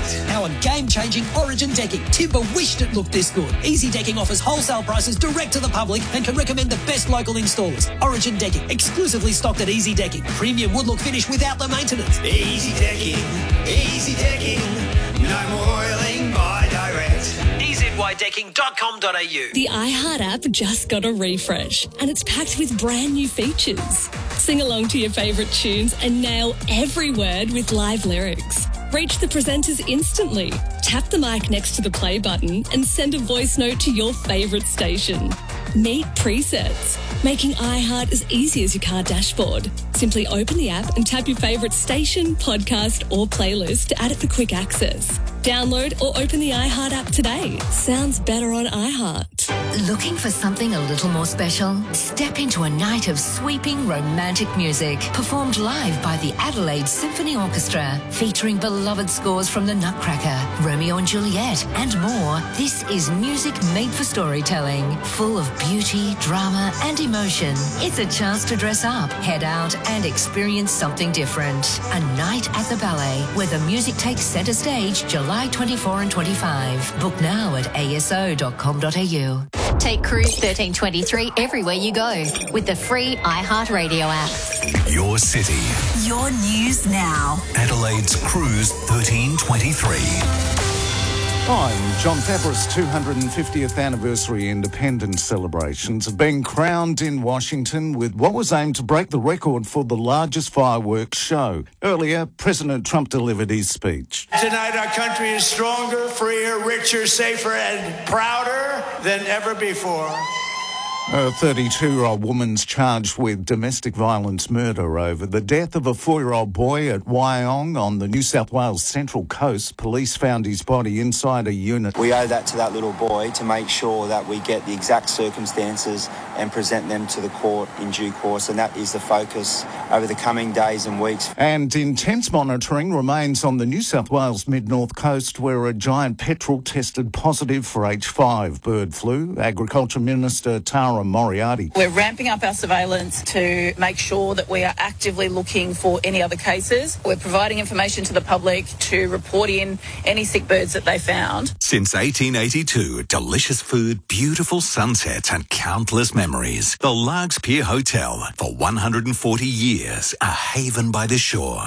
Direct. Our game-changing Origin decking. Timber wished it looked this good. Easy Decking offers wholesale prices direct to the public and can recommend the best local installers. Origin Decking, exclusively stocked at Easy Decking. Premium wood look finish without the maintenance. Easy Decking. Easy Decking. No more oiling by Direct. EZYDecking.com.au. The iHeart app just got a refresh and it's packed with brand new features. Sing along to your favourite tunes and nail every word with live lyrics. Reach the presenters instantly. Tap the mic next to the play button and send a voice note to your favourite station. Meet presets, making iHeart as easy as your car dashboard. Simply open the app and tap your favourite station, podcast or playlist to add it for quick access. Download or open the iHeart app today. Sounds better on iHeart. Looking for something a little more special? Step into a night of sweeping romantic music performed live by the Adelaide Symphony Orchestra, featuring beloved scores from The Nutcracker, Romeo and Juliet and more. This is music made for storytelling, full of beauty, drama and emotion. It's a chance to dress up, head out and experience something different. A night at the ballet where the music takes centre stage July 24 and 25. Book now at aso.com.au. Take Cruise 1323 everywhere you go with the free iHeartRadio app. Your city. Your news now. Adelaide's Cruise 1323. I'm John Pepper's 250th anniversary independence celebrations have been crowned in Washington with what was aimed to break the record for the largest fireworks show. Earlier, President Trump delivered his speech. Tonight our country is stronger, freer, richer, safer and prouder than ever before. A 32-year-old woman's charged with domestic violence murder over the death of a 4-year-old boy at Wyong on the New South Wales Central Coast. Police found his body inside a unit. We owe that to that little boy to make sure that we get the exact circumstances and present them to the court in due course, and that is the focus over the coming days and weeks. And intense monitoring remains on the New South Wales mid-north coast where a giant petrel tested positive for H5 bird flu. Agriculture Minister Tara Moriarty. We're ramping up our surveillance to make sure that we are actively looking for any other cases. We're providing information to the public to report in any sick birds that they found. Since 1882, delicious food, beautiful sunsets and countless memories. The Largs Pier Hotel. For 140 years, a haven by the shore.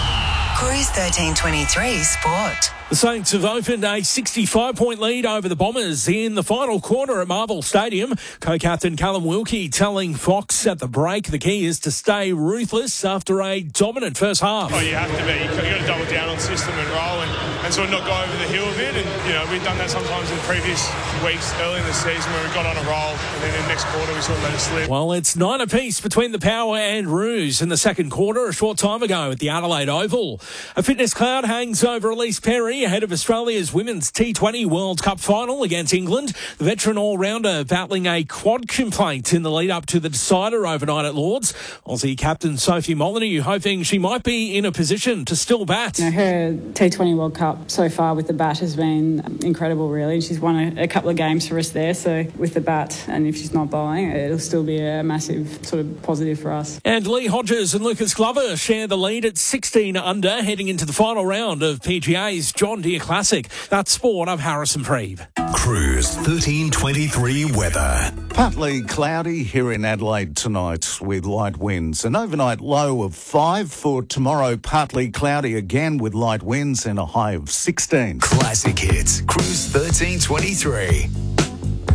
Cruise 1323 Sport. The Saints have opened a 65-point lead over the Bombers in the final quarter at Marvel Stadium. Co-captain Callum Wilkie telling Fox at the break the key is to stay ruthless after a dominant first half. Oh, you have to be. You've got to double down on system and roll and sort of not go over the hill a bit. And, you know, we've done that sometimes in previous weeks early in the season where we got on a roll and then in the next quarter we sort of let it slip. Well, it's 9 apiece between the Power and Roos in the second quarter a short time ago at the Adelaide Oval. A fitness cloud hangs over Elise Perry ahead of Australia's Women's T20 World Cup final against England. The veteran all-rounder battling a quad complaint in the lead-up to the decider overnight at Lords. Aussie captain Sophie Molyneux hoping she might be in a position to still bat. You know, her T20 World Cup so far with the bat has been incredible, really. She's won a couple of games for us there, so with the bat, and if she's not bowling, it'll still be a massive sort of positive for us. And Lee Hodges and Lucas Glover share the lead at 16 under, heading into the final round of PGA's John Deere Classic. That's sport. I'm Harrison Preeve. Cruise 1323 weather. Partly cloudy here in Adelaide tonight with light winds. An overnight low of 5 for tomorrow. Partly cloudy again with light winds and a high of 16. Classic hits. Cruise 1323.